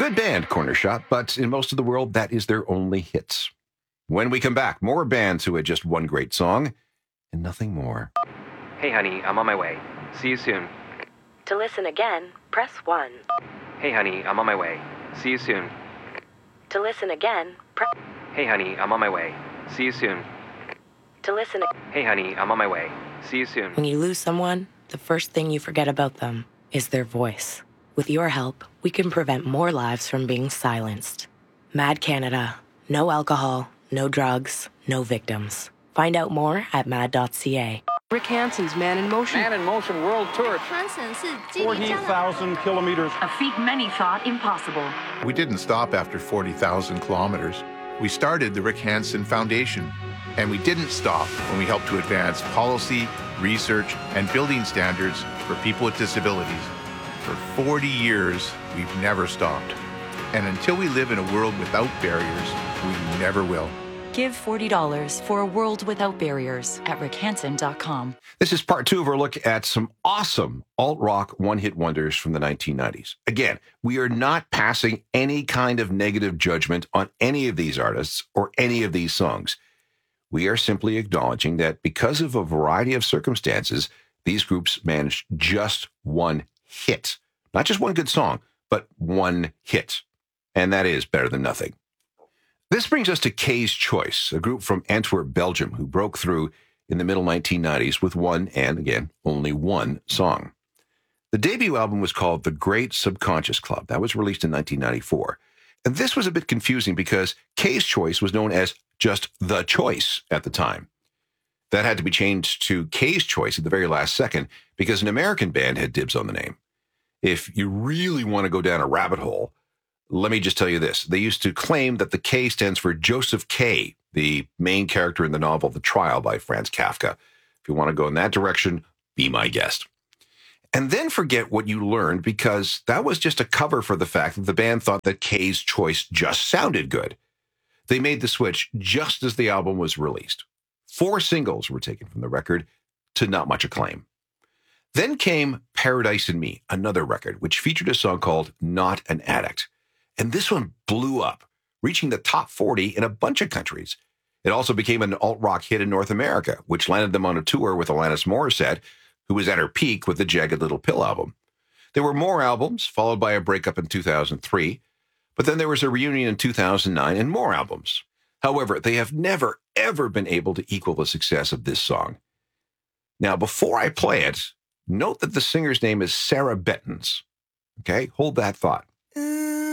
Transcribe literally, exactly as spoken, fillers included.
Good band, Corner Shop, but in most of the world, that is their only hits. When we come back, more bands who had just one great song and nothing more. Hey, honey, I'm on my way. See you soon. To listen again, press one. Hey, honey, I'm on my way. See you soon. To listen again, press... Hey, honey, I'm on my way. See you soon. To listen... Hey, honey, I'm on my way. See you soon. When you lose someone, the first thing you forget about them is their voice. With your help, we can prevent more lives from being silenced. Mad Canada. No alcohol, no drugs, no victims. Find out more at mad dot c a. Rick Hansen's Man in Motion. Man in Motion World Tour. forty thousand kilometers. A feat many thought impossible. We didn't stop after forty thousand kilometers. We started the Rick Hansen Foundation. And we didn't stop when we helped to advance policy, research, and building standards for people with disabilities. For forty years, we've never stopped. And until we live in a world without barriers, we never will. Give forty dollars for a world without barriers at rick hansen dot com. This is part two of our look at some awesome alt-rock one-hit wonders from the nineteen nineties. Again, we are not passing any kind of negative judgment on any of these artists or any of these songs. We are simply acknowledging that because of a variety of circumstances, these groups managed just one hit. Not just one good song, but one hit. And that is better than nothing. This brings us to K's Choice, a group from Antwerp, Belgium, who broke through in the middle nineteen nineties with one, and again, only one song. The debut album was called The Great Subconscious Club. That was released in nineteen ninety-four. And this was a bit confusing because K's Choice was known as just The Choice at the time. That had to be changed to K's Choice at the very last second because an American band had dibs on the name. If you really want to go down a rabbit hole, let me just tell you this. They used to claim that the K stands for Joseph K., the main character in the novel The Trial by Franz Kafka. If you want to go in that direction, be my guest. And then forget what you learned because that was just a cover for the fact that the band thought that K's Choice just sounded good. They made the switch just as the album was released. Four singles were taken from the record to not much acclaim. Then came Paradise and Me, another record, which featured a song called Not an Addict. And this one blew up, reaching the top forty in a bunch of countries. It also became an alt-rock hit in North America, which landed them on a tour with Alanis Morissette, who was at her peak with the Jagged Little Pill album. There were more albums, followed by a breakup in two thousand three, but then there was a reunion in two thousand nine and more albums. However, they have never, ever been able to equal the success of this song. Now, before I play it, note that the singer's name is Sarah Bettens. Okay, hold that thought.